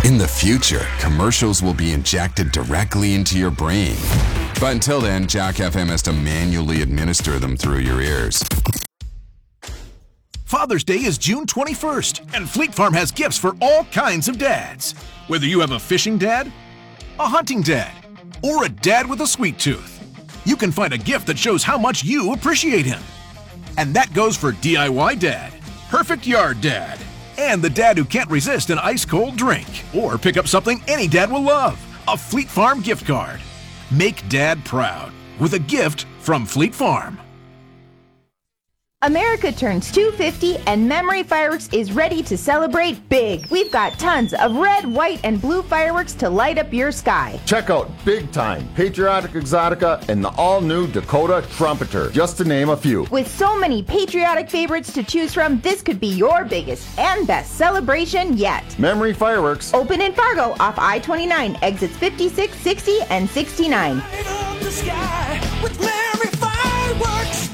In the future, commercials will be injected directly into your brain. But until then, Jack FM has to manually administer them through your ears. Father's Day is June 21st, and Fleet Farm has gifts for all kinds of dads. Whether you have a fishing dad, a hunting dad, or a dad with a sweet tooth, you can find a gift that shows how much you appreciate him. And that goes for DIY dad, perfect yard dad, and the dad who can't resist an ice-cold drink. Or pick up something any dad will love, a Fleet Farm gift card. Make dad proud with a gift from Fleet Farm. America turns 250 and Memory Fireworks is ready to celebrate big. We've got tons of red, white, and blue fireworks to light up your sky. Check out Big Time, Patriotic Exotica, and the all-new Dakota Trumpeter, just to name a few. With so many patriotic favorites to choose from, this could be your biggest and best celebration yet. Memory Fireworks. Open in Fargo off I-29, exits 56, 60, and 69. Light up the sky with Memory Fireworks.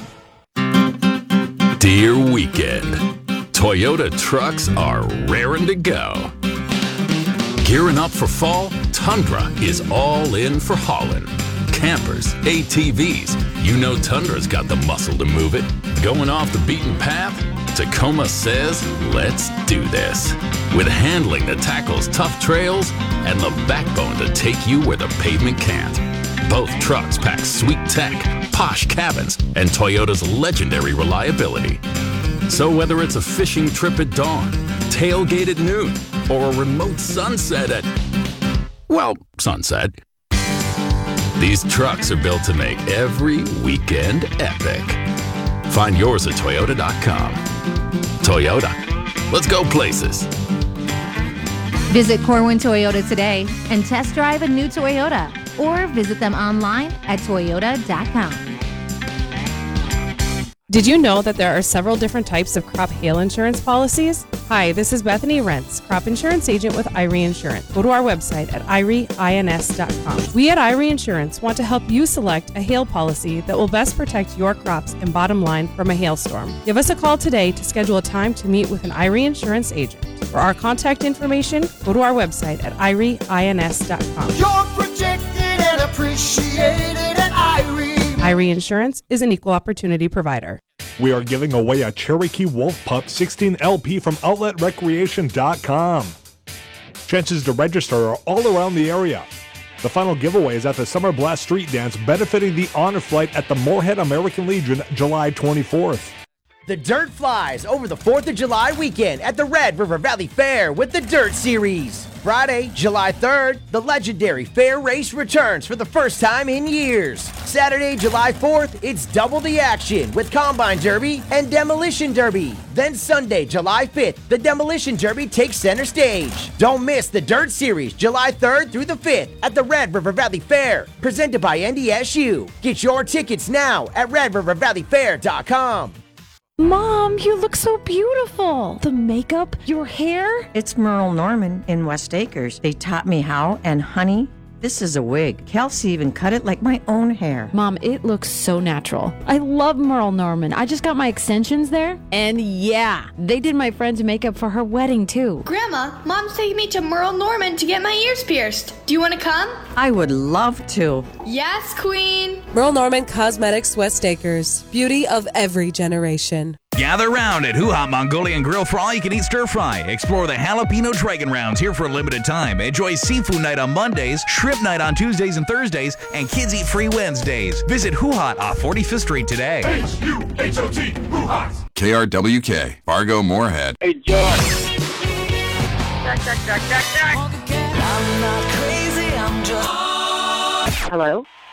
Dear Weekend, Toyota trucks are raring to go. Gearing up for fall, Tundra is all in for hauling. Campers, ATVs, you know Tundra's got the muscle to move it. Going off the beaten path? Tacoma says, let's do this. With handling that tackles tough trails and the backbone to take you where the pavement can't. Both trucks pack sweet tech, posh cabins, and Toyota's legendary reliability. So whether it's a fishing trip at dawn, tailgate at noon, or a remote sunset at, well, sunset, these trucks are built to make every weekend epic. Find yours at Toyota.com. Toyota, let's go places. Visit Corwin Toyota today and test drive a new Toyota, or visit them online at Toyota.com. Did you know that there are several different types of crop hail insurance policies? Hi, this is Bethany Rentz, crop insurance agent with Irie Insurance. Go to our website at irieins.com. We at Irie Insurance want to help you select a hail policy that will best protect your crops and bottom line from a hailstorm. Give us a call today to schedule a time to meet with an Irie Insurance agent. For our contact information, go to our website at irieins.com. You're protected and appreciated at Irie. Irie Insurance is an equal opportunity provider. We are giving away a Cherokee Wolf Pup 16 LP from OutletRecreation.com. Chances to register are all around the area. The final giveaway is at the Summer Blast Street Dance benefiting the Honor Flight at the Moorhead American Legion July 24th. The Dirt flies over the 4th of July weekend at the Red River Valley Fair with the Dirt Series. Friday, July 3rd, the legendary fair race returns for the first time in years. Saturday, July 4th, it's double the action with Combine Derby and Demolition Derby. Then Sunday, July 5th, the Demolition Derby takes center stage. Don't miss the Dirt Series, July 3rd through the 5th at the Red River Valley Fair, presented by NDSU. Get your tickets now at RedRiverValleyFair.com. Mom, you look so beautiful. The makeup, your hair. It's Merle Norman in West Acres. They taught me how, and honey, this is a wig. Kelsey even cut it like my own hair. Mom, it looks so natural. I love Merle Norman. I just got my extensions there. And yeah, they did my friend's makeup for her wedding too. Grandma, Mom's taking me to Merle Norman to get my ears pierced. Do you want to come? I would love to. Yes, Queen. Merle Norman Cosmetics West Acres. Beauty of every generation. Gather round at Hoo Ha Mongolian Grill for all-you-can-eat stir-fry. Explore the Jalapeno Dragon Rounds here for a limited time. Enjoy seafood night on Mondays, shrimp night on Tuesdays and Thursdays, and kids eat free Wednesdays. Visit Hoo Ha off 45th Street today. H-U-H-O-T, Hoo Ha. KRWK, Fargo, Moorhead. Hey, George. I'm not crazy, I'm just... Hello?